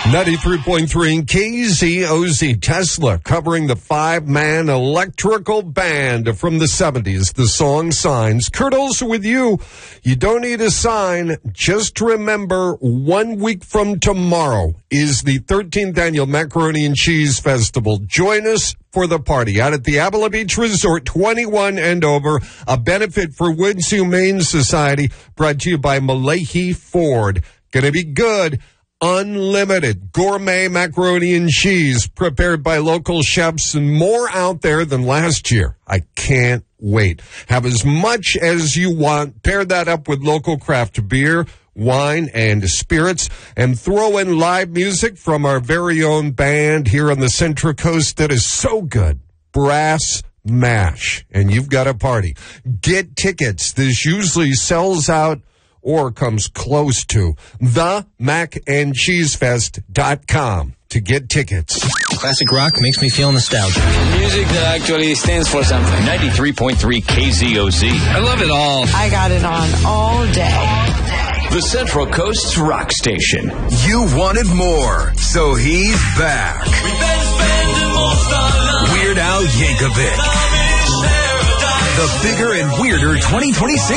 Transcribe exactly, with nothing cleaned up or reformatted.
ninety-three point three K Z O Z. Tesla covering the five-man electrical band from the seventies. The song Signs. Kurt Olson with you. You don't need a sign. Just remember, one week from tomorrow is the thirteenth Annual Macaroni and Cheese Festival. Join us for the party out at the Avila Beach Resort, twenty-one and over. A benefit for Woods Humane Society, brought to you by Malahi Ford. Gonna be good. Unlimited gourmet macaroni and cheese prepared by local chefs, and more out there than last year. I can't wait. Have as much as you want. Pair that up with local craft beer, wine, and spirits, and throw in live music from our very own band here on the Central Coast that is so good. Brass Mash. And you've got a party. Get tickets. This usually sells out or comes close to. the mac and cheese fest dot com to get tickets. Classic rock makes me feel nostalgic. Music that actually stands for something. ninety-three point three K Z O Z. I love it all. I got it on all day. The Central Coast's rock station. You wanted more, so he's back. Weird Al Yankovic. The bigger and weirder twenty twenty-six